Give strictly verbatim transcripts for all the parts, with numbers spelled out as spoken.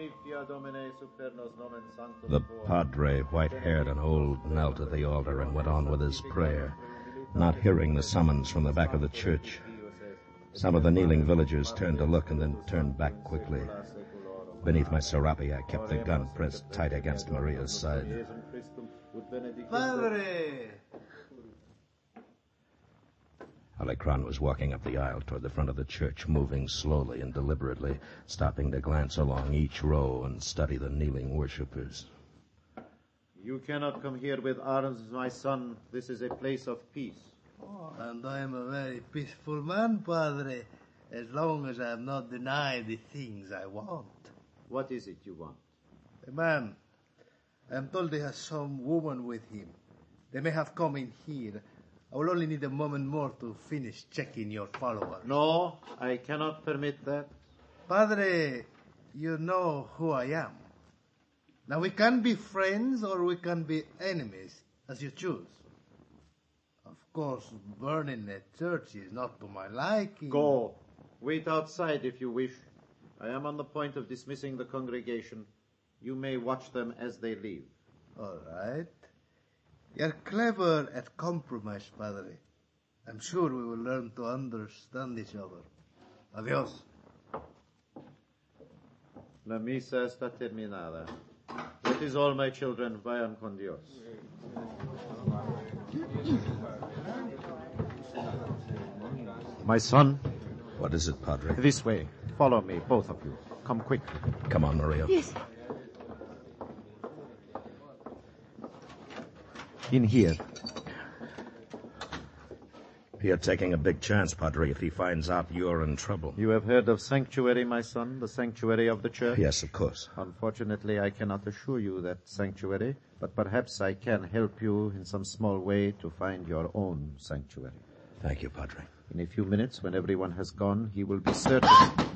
The padre, white-haired and old, knelt at the altar and went on with his prayer, not hearing the summons from the back of the church. Some of the kneeling villagers turned to look and then turned back quickly. Beneath my serape, I kept the gun pressed tight against Maria's side. Padre! Alecran was walking up the aisle toward the front of the church, moving slowly and deliberately, stopping to glance along each row and study the kneeling worshippers. You cannot come here with arms, my son. This is a place of peace. Oh, and I am a very peaceful man, Padre, as long as I have not denied the things I want. What is it you want? The man. I am told he has some woman with him. They may have come in here. I will only need a moment more to finish checking your followers. No, I cannot permit that. Padre, you know who I am. Now we can be friends or we can be enemies, as you choose. Of course, burning a church is not to my liking. Go. Wait outside if you wish. I am on the point of dismissing the congregation. You may watch them as they leave. All right. You're clever at compromise, Padre. I'm sure we will learn to understand each other. Adios. La misa está terminada. That is all, my children. Vayan con Dios. My son. What is it, Padre? This way. Follow me, both of you. Come quick. Come on, Maria. Yes. In here. You're taking a big chance, Padre, if he finds out you're in trouble. You have heard of sanctuary, my son? The sanctuary of the church? Yes, of course. Unfortunately, I cannot assure you that sanctuary, but perhaps I can help you in some small way to find your own sanctuary. Thank you, Padre. In a few minutes, when everyone has gone, he will be certain.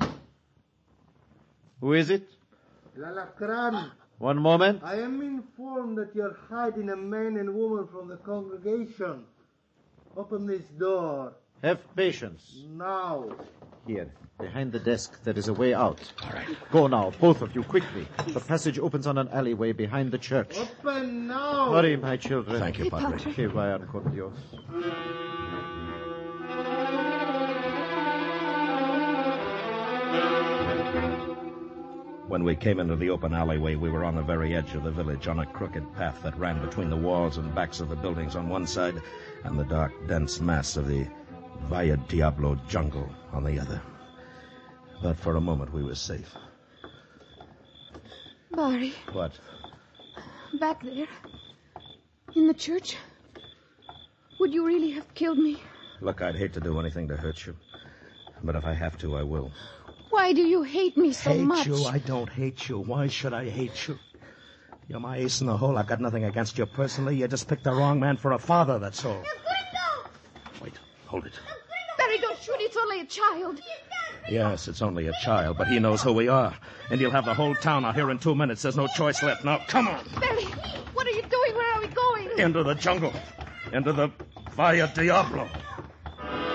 Who is it? Lalacran. One moment. I am informed that you're hiding a man and woman from the congregation. Open this door. Have patience. Now. Here, behind the desk, there is a way out. All right. Go now, both of you, quickly. The passage opens on an alleyway behind the church. Open now. Hurry, my children. Thank you, Padre. Que vayan con Dios. When we came into the open alleyway, we were on the very edge of the village, on a crooked path that ran between the walls and backs of the buildings on one side and the dark, dense mass of the Valle Diablo jungle on the other. But for a moment we were safe. Barry. What? Back there. In the church. Would you really have killed me? Look, I'd hate to do anything to hurt you. But if I have to, I will. Why do you hate me so hate much? Hate you? I don't hate you. Why should I hate you? You're my ace in the hole. I've got nothing against you personally. You just picked the wrong man for a father, that's all. Wait, hold it. Barry, don't shoot. It's only a child. Yes, it's only a child, but he knows who we are. And he'll have the whole town out here in two minutes. There's no choice left. Now, come on. Barry, what are you doing? Where are we going? Into the jungle. Into the Valle Diablo.